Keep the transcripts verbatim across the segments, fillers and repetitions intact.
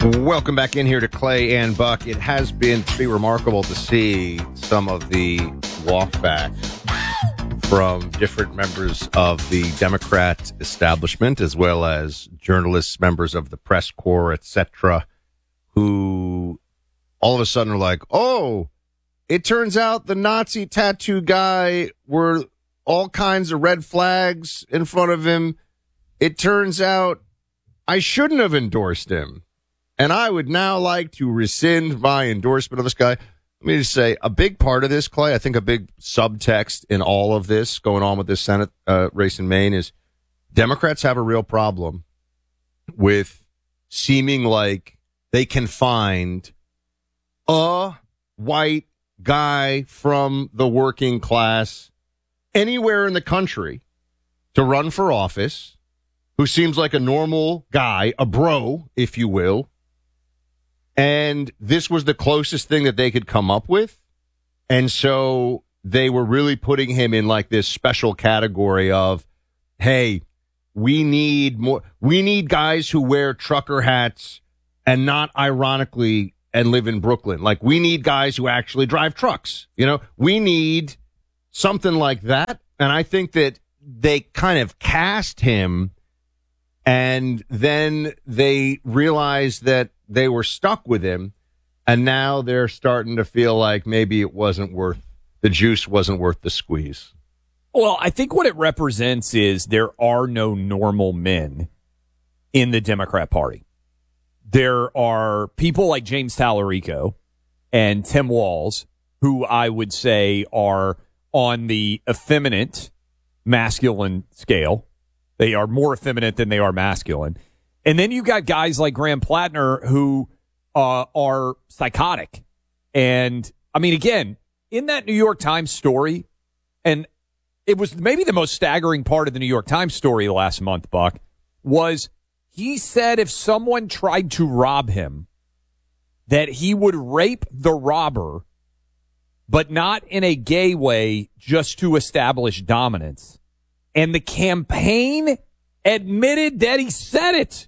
Welcome back in here to Clay and Buck. It has been pretty remarkable to see some of the walkback from different members of the Democrat establishment, as well as journalists, members of the press corps, et cetera, who all of a sudden are like, oh, it turns out the Nazi tattoo guy were all kinds of red flags in front of him. It turns out I shouldn't have endorsed him. And I would now like to rescind my endorsement of this guy. Let me just say, a big part of this, Clay, I think a big subtext in all of this going on with this Senate uh, race in Maine is Democrats have a real problem with seeming like they can find a white guy from the working class anywhere in the country to run for office who seems like a normal guy, a bro, if you will. And this was the closest thing that they could come up with. And so they were really putting him in like this special category of, hey, we need more. We need guys who wear trucker hats and not ironically and live in Brooklyn. Like we need guys who actually drive trucks. You know, we need something like that. And I think that they kind of cast him and then they realized that they were stuck with him, and now they're starting to feel like maybe it wasn't worth, the juice wasn't worth the squeeze. Well, I think what it represents is there are no normal men in the Democrat Party. There are people like James Tallarico and Tim Walz, who I would say are on the effeminate masculine scale. They are more effeminate than they are masculine. And then you got guys like Graham Plattner who uh, are psychotic. And, I mean, again, in that New York Times story, and it was maybe the most staggering part of the New York Times story last month, Buck, was he said if someone tried to rob him, that he would rape the robber, but not in a gay way, just to establish dominance. And the campaign admitted that he said it.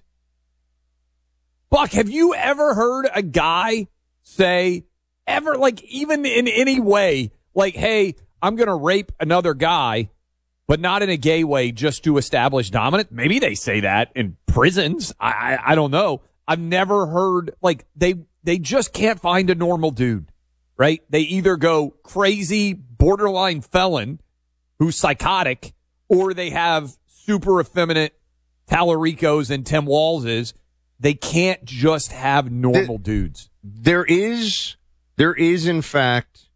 Buck, have you ever heard a guy say, ever, like, even in any way, like, hey, I'm going to rape another guy, but not in a gay way, just to establish dominance? Maybe they say that in prisons. I, I, I don't know. I've never heard, like, they, they just can't find a normal dude, right? They either go crazy, borderline felon who's psychotic, or they have super effeminate Tallaricos and Tim Walzes. They can't just have normal the, dudes. There is, there is in fact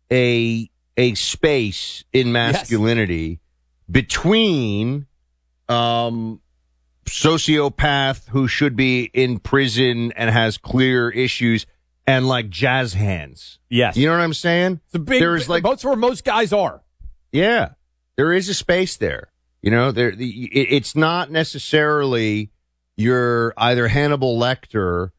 a a space in masculinity yes. between um, sociopath who should be in prison and has clear issues and like jazz hands. Yes, you know what I'm saying? It's a big. There is like that's where most guys are. Yeah, there is a space there. You know, there. The, it, it's not necessarily. You're either Hannibal Lecter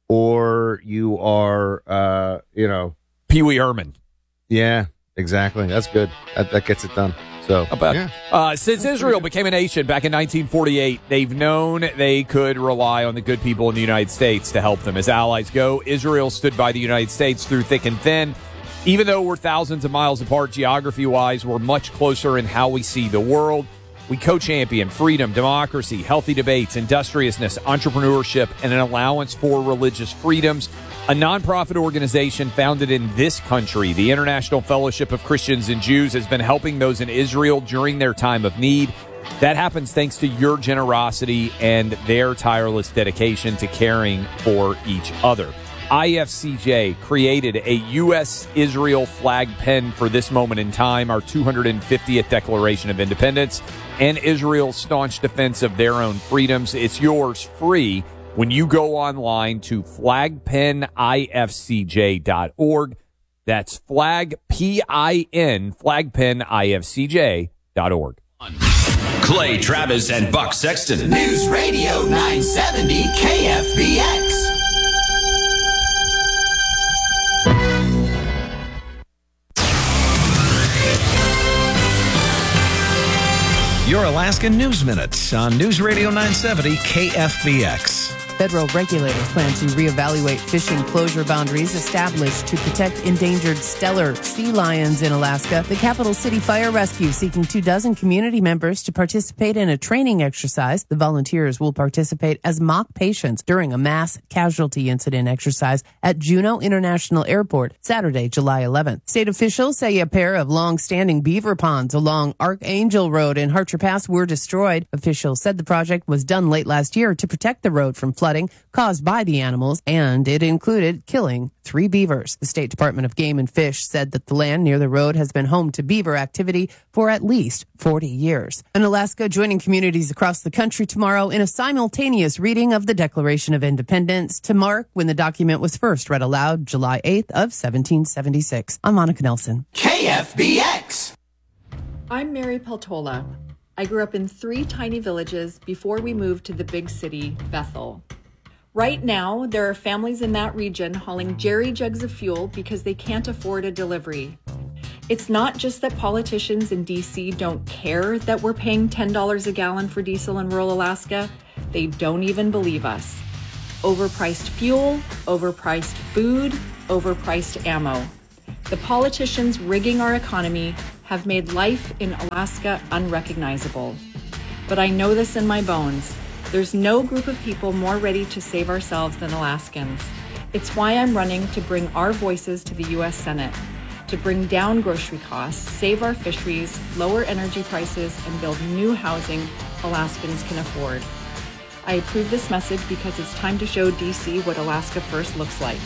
or you are, uh, you know, Pee Wee Herman. Yeah, exactly. That's good. That, that gets it done. So, about yeah. uh, since Israel became a nation back in nineteen forty-eight, they've known they could rely on the good people in the United States to help them. As allies go, Israel stood by the United States through thick and thin. Even though we're thousands of miles apart geography-wise, we're much closer in how we see the world. We co-champion freedom, democracy, healthy debates, industriousness, entrepreneurship, and an allowance for religious freedoms. A nonprofit organization founded in this country, the International Fellowship of Christians and Jews, has been helping those in Israel during their time of need. That happens thanks to your generosity and their tireless dedication to caring for each other. I F C J created a U S Israel flag pen for this moment in time, our two hundred fiftieth Declaration of Independence, and Israel's staunch defense of their own freedoms. It's yours free when you go online to flag pen I F C J dot org. That's flag, P I N, flag pen I F C J dot org. Clay Travis and Buck Sexton. News Radio nine seventy K F B X. Your Alaska News Minutes on News Radio nine seventy K F B X. Federal regulators plan to reevaluate fishing closure boundaries established to protect endangered stellar sea lions in Alaska. The capital city fire rescue seeking two dozen community members to participate in a training exercise. The volunteers will participate as mock patients during a mass casualty incident exercise at Juneau International Airport Saturday, July eleventh. State officials say a pair of long-standing beaver ponds along Archangel Road in Harcher Pass were destroyed. Officials said the project was done late last year to protect the road from flooding caused by the animals, and it included killing three beavers. The State Department of Game and Fish said that the land near the road has been home to beaver activity for at least forty years. In Alaska, joining communities across the country tomorrow in a simultaneous reading of the Declaration of Independence to mark when the document was first read aloud July eighth of seventeen seventy-six. I'm Monica Nelson. K F B X. I'm Mary Peltola. I grew up in three tiny villages before we moved to the big city, Bethel. Right now, there are families in that region hauling jerry jugs of fuel because they can't afford a delivery. It's not just that politicians in D C don't care that we're paying ten dollars a gallon for diesel in rural Alaska. They don't even believe us. Overpriced fuel, overpriced food, overpriced ammo. The politicians rigging our economy have made life in Alaska unrecognizable. But I know this in my bones. There's no group of people more ready to save ourselves than Alaskans. It's why I'm running to bring our voices to the U S Senate, to bring down grocery costs, save our fisheries, lower energy prices, and build new housing Alaskans can afford. I approve this message because it's time to show D C what Alaska First looks like.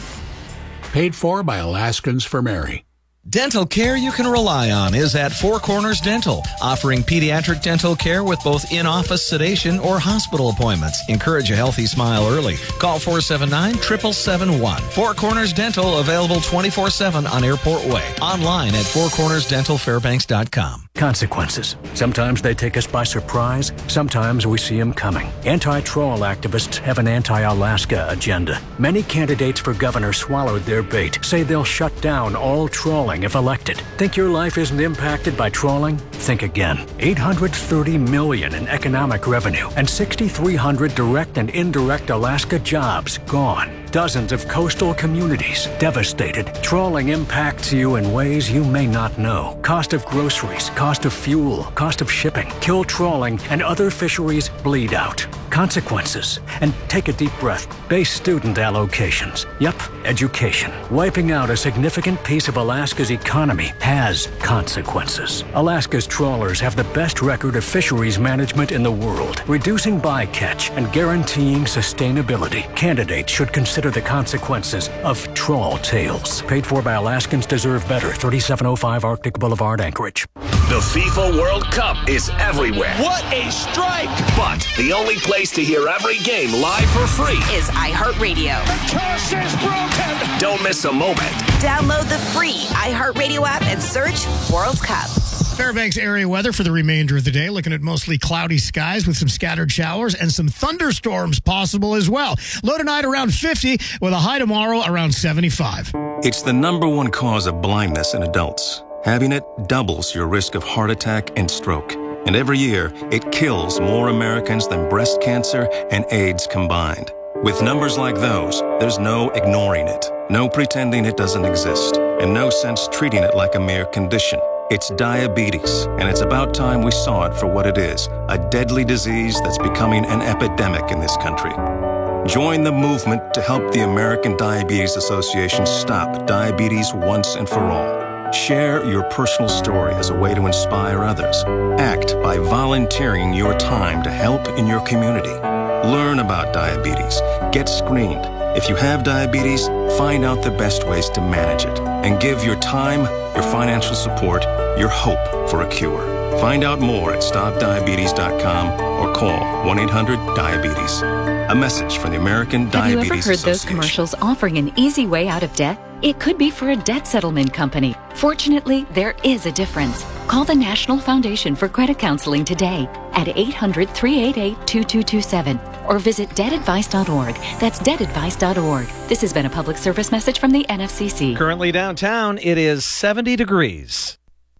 Paid for by Alaskans for Mary. Dental care you can rely on is at Four Corners Dental, offering pediatric dental care with both in-office sedation or hospital appointments. Encourage a healthy smile early. Call four seven nine, seven seven seven one. Four Corners Dental, available twenty-four seven on Airport Way. Online at four corners dental fairbanks dot com. Consequences. Sometimes they take us by surprise. Sometimes we see them coming. Anti-troll activists have an anti-Alaska agenda. Many candidates for governor swallowed their bait, say they'll shut down all trolling if elected. Think your life isn't impacted by trolling? Think again. eight hundred thirty million dollars in economic revenue and six thousand three hundred direct and indirect Alaska jobs gone. Dozens of coastal communities devastated. Trolling impacts you in ways you may not know. Cost of groceries, cost of fuel, cost of shipping. Kill trolling and other fisheries bleed out. Consequences. And take a deep breath. Base student allocations. Yep, education. Wiping out a significant piece of Alaska's economy has consequences. Alaska's trawlers have the best record of fisheries management in the world, reducing bycatch and guaranteeing sustainability. Candidates should consider the consequences of trawl tales. Paid for by Alaskans Deserve Better, thirty-seven oh five Arctic Boulevard, Anchorage. The FIFA World Cup is everywhere. What a strike! But the only place to hear every game live for free is iHeartRadio. The curse is broken! Don't miss a moment. Download the free iHeartRadio app and search World Cup. Fairbanks area weather for the remainder of the day. Looking at mostly cloudy skies with some scattered showers and some thunderstorms possible as well. Low tonight around fifty with a high tomorrow around seventy-five. It's the number one cause of blindness in adults. Having it doubles your risk of heart attack and stroke. And every year, it kills more Americans than breast cancer and AIDS combined. With numbers like those, there's no ignoring it, no pretending it doesn't exist, and no sense treating it like a mere condition. It's diabetes, and it's about time we saw it for what it is, a deadly disease that's becoming an epidemic in this country. Join the movement to help the American Diabetes Association stop diabetes once and for all. Share your personal story as a way to inspire others. Act by volunteering your time to help in your community. Learn about diabetes. Get screened. If you have diabetes, find out the best ways to manage it. And give your time, your financial support, your hope for a cure. Find out more at stop diabetes dot com or call one eight hundred diabetes. A message from the American Diabetes Association. Have you ever heard those commercials offering an easy way out of debt? It could be for a debt settlement company. Fortunately, there is a difference. Call the National Foundation for Credit Counseling today at eight hundred, three eight eight, two two two seven or visit debt advice dot org. That's debt advice dot org. This has been a public service message from the N F C C. Currently downtown, it is seventy degrees.